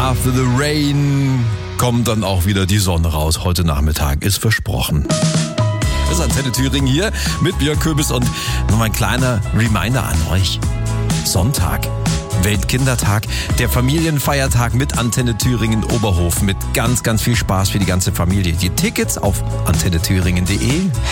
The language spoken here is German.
After the Rain kommt dann auch wieder die Sonne raus. Heute Nachmittag ist versprochen. Das ist Antenne Thüringen hier mit Björn Köbis und noch ein kleiner Reminder an euch. Sonntag, Weltkindertag, der Familienfeiertag mit Antenne Thüringen Oberhof mit ganz, ganz viel Spaß für die ganze Familie. Die Tickets auf antennethüringen.de.